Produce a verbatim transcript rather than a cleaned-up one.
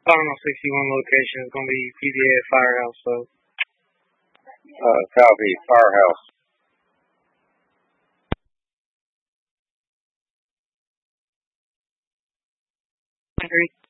Final sixty-one location is going to be P D A Firehouse. So, Uh, copy. Firehouse. agree.